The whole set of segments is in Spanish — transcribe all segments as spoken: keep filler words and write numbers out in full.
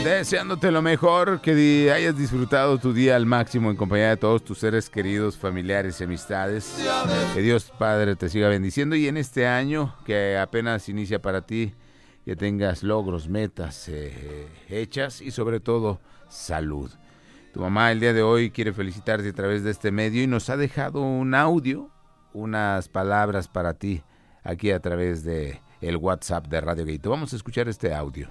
Deseándote lo mejor, que di- hayas disfrutado tu día al máximo en compañía de todos tus seres queridos, familiares y amistades. Que Dios Padre te siga bendiciendo y en este año que apenas inicia para ti, que tengas logros, metas eh, hechas y sobre todo salud. Tu mamá el día de hoy quiere felicitarte a través de este medio y nos ha dejado un audio, unas palabras para ti aquí a través de el WhatsApp de Radio Gaito. Vamos a escuchar este audio.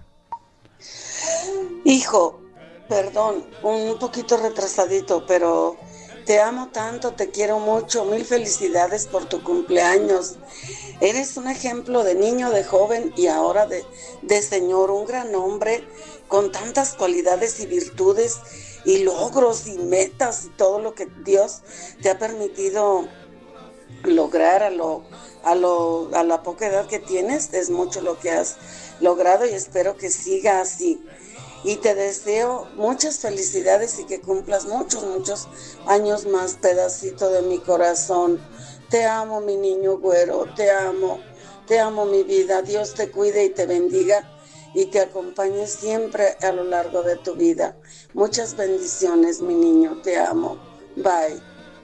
Hijo, perdón, un poquito retrasadito, pero te amo tanto, te quiero mucho, mil felicidades por tu cumpleaños. Eres un ejemplo de niño, de joven y ahora de, de señor, un gran hombre con tantas cualidades y virtudes y logros y metas y todo lo que Dios te ha permitido lograr a lo, a lo, a la poca edad que tienes. Es mucho lo que has logrado y espero que siga así. Y te deseo muchas felicidades y que cumplas muchos, muchos años más, pedacito de mi corazón. Te amo, mi niño güero, te amo, te amo, mi vida. Dios te cuide y te bendiga y te acompañe siempre a lo largo de tu vida. Muchas bendiciones, mi niño, te amo. Bye.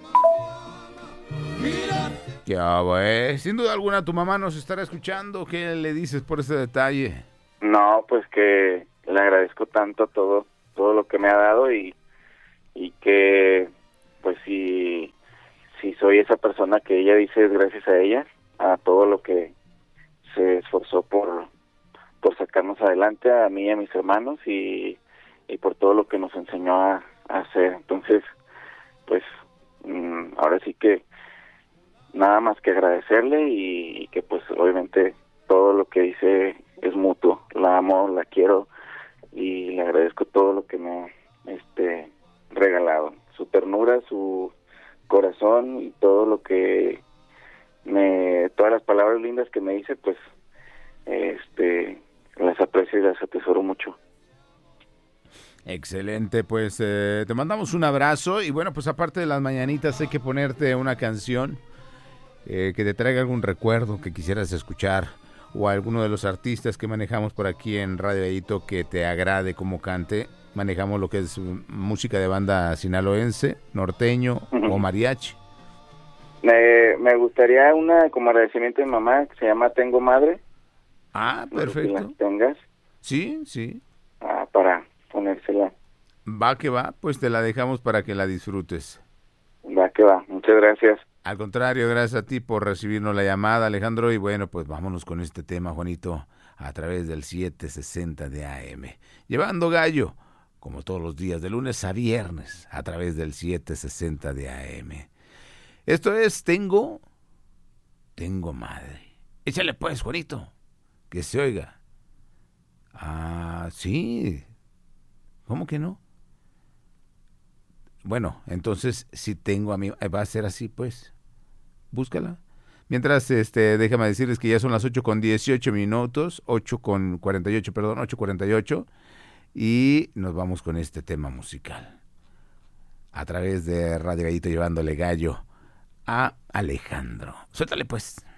¿Qué hago, eh? Sin duda alguna tu mamá nos estará escuchando. ¿Qué le dices por ese detalle? No, pues que le agradezco tanto todo todo lo que me ha dado y y que pues si si soy esa persona que ella dice es gracias a ella, a todo lo que se esforzó por por sacarnos adelante a mí y a mis hermanos y y por todo lo que nos enseñó a, a hacer. Entonces, pues mmm, ahora sí que nada más que agradecerle y, y que pues obviamente todo lo que dice es mutuo. La amo, la quiero y le agradezco todo lo que me ha este, regalado. Su ternura, su corazón y todo lo que me, todas las palabras lindas que me dice, pues este las aprecio y las atesoro mucho. Excelente, pues eh, te mandamos un abrazo y bueno, pues aparte de las mañanitas hay que ponerte una canción eh, que te traiga algún recuerdo que quisieras escuchar o alguno de los artistas que manejamos por aquí en Radio Gaito que te agrade como cante. Manejamos lo que es música de banda sinaloense, norteño uh-huh. o mariachi. Me, me gustaría una como agradecimiento de mi mamá que se llama Tengo Madre. Ah, perfecto. No sé si la tengas. Sí, sí. Ah, para ponérsela. Va que va, pues te la dejamos para que la disfrutes. Va que va, muchas gracias. Al contrario, gracias a ti por recibirnos la llamada, Alejandro, y bueno, pues vámonos con este tema, Juanito, a través del setecientos sesenta de A M. Llevando gallo, como todos los días, de lunes a viernes, a través del setecientos sesenta de A M. Esto es Tengo, Tengo Madre. Échale pues, Juanito, que se oiga. Ah, sí. ¿Cómo que no? Bueno, entonces, si tengo a mí, va a ser así, pues, búscala. Mientras, este, déjame decirles que ya son las ocho con dieciocho minutos, ocho con cuarenta y ocho, perdón, ocho cuarenta y ocho, y nos vamos con este tema musical. A través de Radio Gallito llevándole gallo a Alejandro. Suéltale, pues.